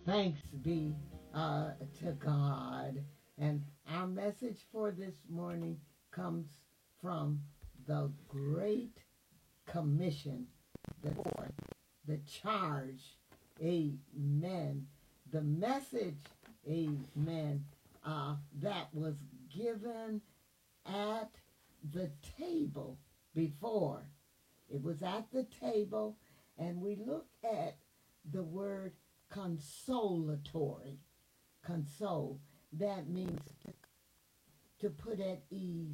Thanks be to God. And our message for this morning comes from the Great Commission, the, the charge, amen. The message, amen, that was given at the table before. It was at the table, and we looked at the word consolatory. Console. That means to put at ease,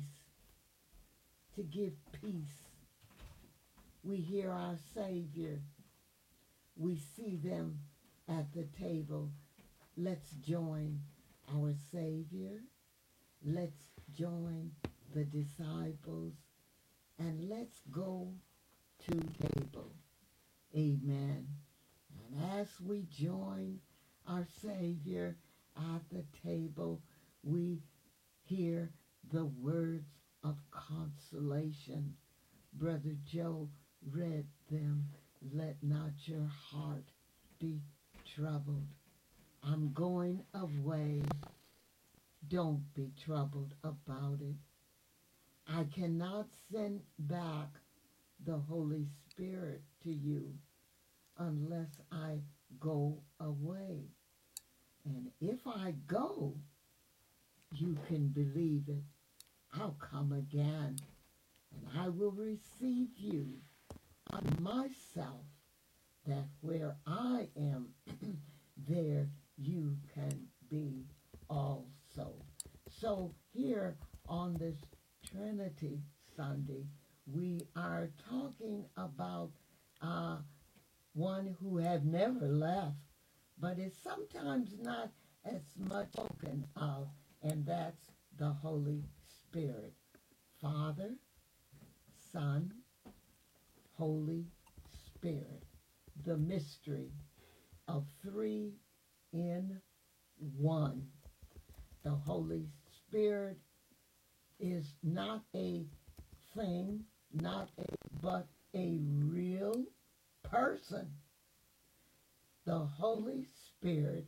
to give peace. We hear our Savior. We see them at the table. Let's join our Savior. Let's join the disciples. And let's go to the table. Amen. And as we join our Savior at the table, we hear the words of consolation. Brother Joe read them. Let not your heart be troubled. I'm going away. Don't be troubled about it. I cannot send back the Holy Spirit to you unless I go away. And if I go, you can believe it. I'll come again, and I will receive you on myself, that where I am, there you can be also. So here on this Trinity Sunday, we are talking about one who had never left, but is sometimes not as much spoken of, and that's the Holy Spirit. Father, Son, Holy Spirit. The mystery of three in one. The Holy Spirit is not a thing, but a real person. The Holy Spirit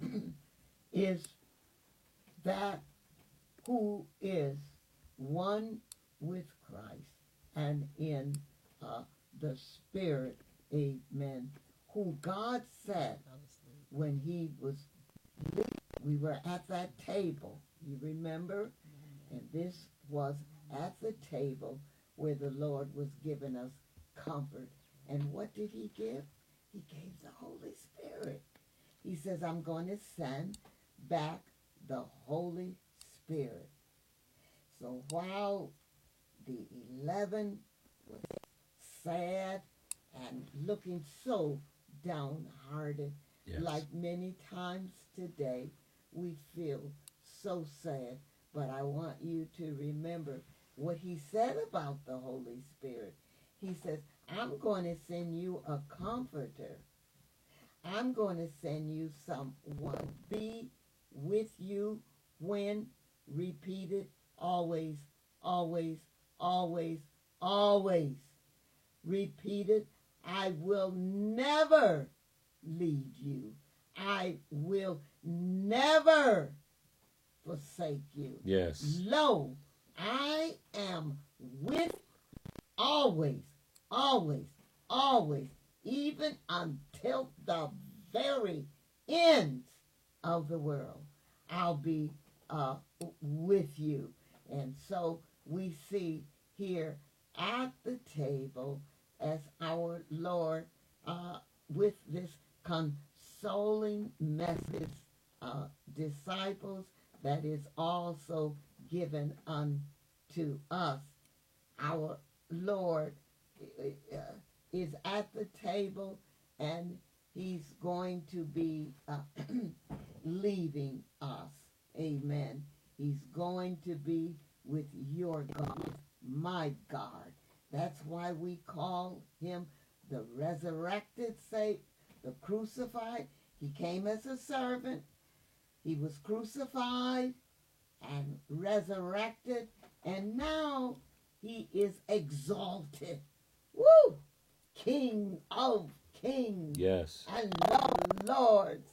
is that who is one with Christ and in the Spirit, amen, who God said when he was leaving, we were at that table, you remember? And this was at the table where the Lord was giving us comfort. And what did he give? He gave the Holy Spirit. He says, I'm going to send back the Holy Spirit. So while the 11 was sad and looking so downhearted, yes, like many times today, we feel so sad. But I want you to remember what he said about the Holy Spirit. He says, I'm going to send you a comforter. I'm going to send you someone. Be with you when, repeated, always, always, always, always. Repeated, I will never leave you. I will never forsake you. Yes. Lo, I am with always, always, always, even until the very ends of the world. I'll be with you. And so we see here at the table as our Lord with this consoling message, disciples, that is also given unto us. Our Lord is at the table, and he's going to be leaving us. Amen. He's going to be with your God, my God. That's why we call him the resurrected Savior, the crucified. He came as a servant. He was crucified and resurrected, and now he is exalted. Woo! King of kings. Yes. And Lord of lords.